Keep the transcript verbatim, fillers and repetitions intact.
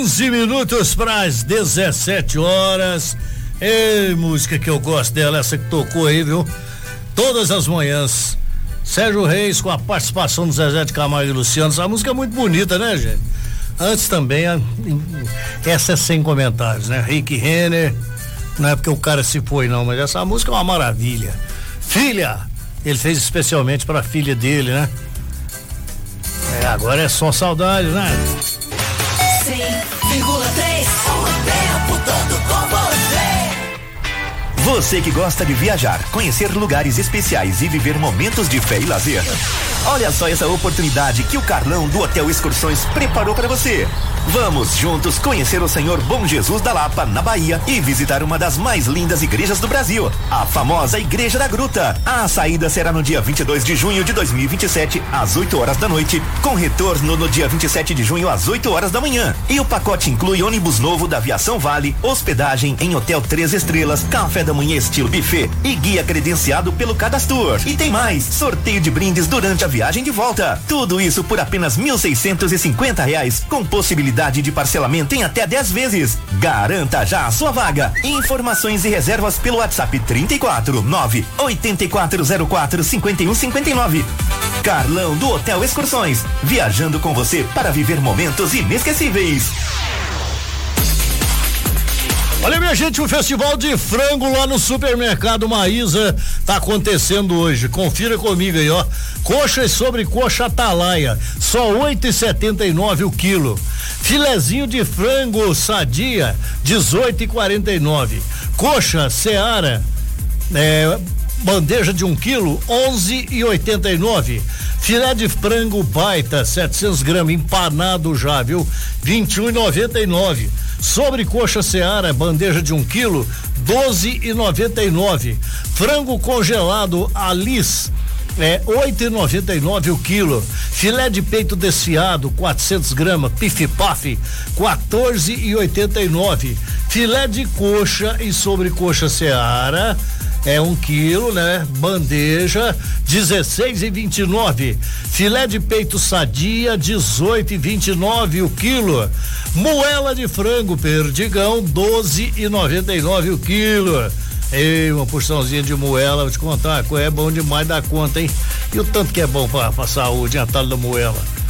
quinze minutos para as dezessete horas. Ei, música que eu gosto dela, essa que tocou aí, viu? Todas as manhãs. Sérgio Reis com a participação do Zezé de Camargo e Luciano. Essa música é muito bonita, né, gente? Antes também, essa é sem comentários, né? Rick Renner, não é porque o cara se foi, não, mas essa música é uma maravilha. Filha, ele fez especialmente para a filha dele, né? É, agora é só saudade, né? cem vírgula três, o tempo todo com você. Você que gosta de viajar, conhecer lugares especiais e viver momentos de fé e lazer. Olha só essa oportunidade que o Carlão do Hotel Excursões preparou para você. Vamos juntos conhecer o Senhor Bom Jesus da Lapa, na Bahia, e visitar uma das mais lindas igrejas do Brasil, a famosa Igreja da Gruta. A saída será no dia vinte e dois de junho de dois mil e vinte e sete, às oito horas da noite, com retorno no dia vinte e sete de junho, às oito horas da manhã. E o pacote inclui ônibus novo da Aviação Vale, hospedagem em hotel três estrelas, café da manhã estilo buffet e guia credenciado pelo Cadastur. E tem mais, sorteio de brindes durante a viagem de volta. Tudo isso por apenas mil seiscentos e cinquenta reais, com possibilidade de parcelamento em até dez vezes. Garanta já a sua vaga. Informações e reservas pelo WhatsApp trinta e quatro, nove oito quatro zero quatro, cinco um cinco nove. Carlão do Hotel Excursões, viajando com você para viver momentos inesquecíveis. Olha, minha gente, o festival de frango lá no supermercado Maísa tá acontecendo hoje. Confira comigo aí, ó. Coxa e sobrecoxa Atalaia, só oito e setenta e nove o quilo. Filezinho de frango Sadia, dezoito e quarenta e nove. Coxa Seara, é, bandeja de um quilo, onze e oitenta e nove. Filé de frango Baita, setecentos gramas, empanado já, viu? vinte e um e noventa e nove. Sobrecoxa Seara, bandeja de um quilo, doze e noventa e nove. Frango congelado Alice, é oito e noventa e nove o quilo. Filé de peito desfiado, quatrocentos gramas, pif-paf, quatorze e oitenta e nove. Filé de coxa e sobrecoxa Seara, é um quilo, né? Bandeja, dezesseis e vinte e nove. Filé de peito Sadia, dezoito e vinte e nove o quilo. Moela de frango Perdigão, doze e noventa e nove o quilo. Ei, uma porçãozinha de moela, vou te contar, é bom demais da conta, hein? E o tanto que é bom pra, pra saúde, a tal da moela.